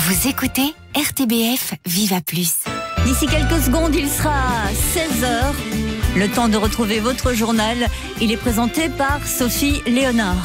Vous écoutez RTBF Viva Plus. D'ici quelques secondes, il sera 16h. Le temps de retrouver votre journal. Il est présenté par Sophie Léonard.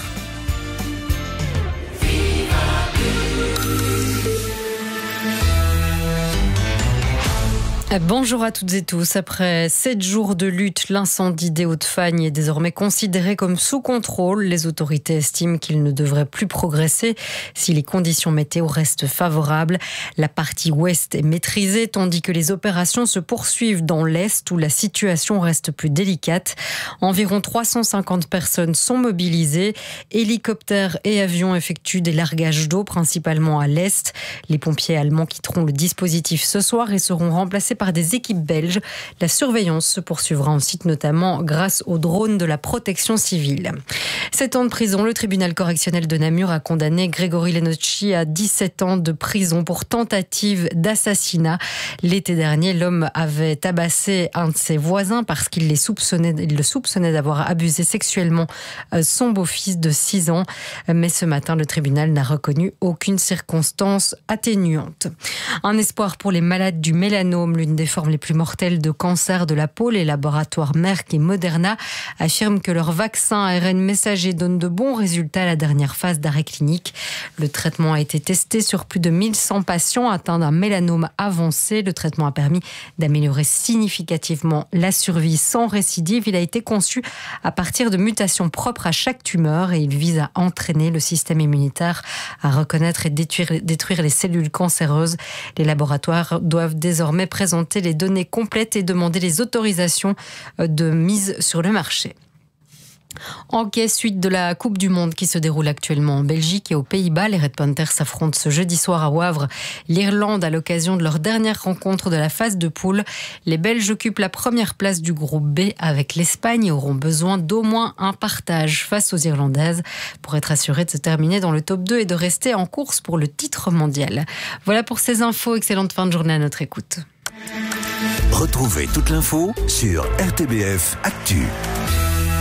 Bonjour à toutes et tous. Après 7 jours de lutte, l'incendie des Hauts-de-Fagne est désormais considéré comme sous contrôle. Les autorités estiment qu'il ne devrait plus progresser si les conditions météo restent favorables. La partie ouest est maîtrisée, tandis que les opérations se poursuivent dans l'est où la situation reste plus délicate. Environ 350 personnes sont mobilisées. Hélicoptères et avions effectuent des largages d'eau, principalement à l'est. Les pompiers allemands quitteront le dispositif ce soir et seront remplacés par des équipes belges. La surveillance se poursuivra ensuite, notamment grâce aux drones de la protection civile. 7 ans de prison, le tribunal correctionnel de Namur a condamné Grégory Lenocci à 17 ans de prison pour tentative d'assassinat. L'été dernier, l'homme avait tabassé un de ses voisins parce qu'il le soupçonnait d'avoir abusé sexuellement son beau-fils de 6 ans. Mais ce matin, le tribunal n'a reconnu aucune circonstance atténuante. Un espoir pour les malades du mélanome, l'une des formes les plus mortelles de cancer de la peau. Les laboratoires Merck et Moderna affirment que leur vaccin ARN messager donne de bons résultats à la dernière phase d'arrêt clinique. Le traitement a été testé sur plus de 1100 patients atteints d'un mélanome avancé. Le traitement a permis d'améliorer significativement la survie sans récidive. Il a été conçu à partir de mutations propres à chaque tumeur et il vise à entraîner le système immunitaire à reconnaître et détruire les cellules cancéreuses. Les laboratoires doivent désormais présenter les données complètes et demander les autorisations de mise sur le marché. En suite de la Coupe du Monde qui se déroule actuellement en Belgique et aux Pays-Bas, les Red Panthers s'affrontent ce jeudi soir à Wavre l'Irlande à l'occasion de leur dernière rencontre de la phase de poule. Les Belges occupent la première place du groupe B avec l'Espagne et auront besoin d'au moins un partage face aux Irlandaises pour être assurés de se terminer dans le top 2 et de rester en course pour le titre mondial. Voilà pour ces infos. Excellente fin de journée à notre écoute. Retrouvez toute l'info sur RTBF Actu.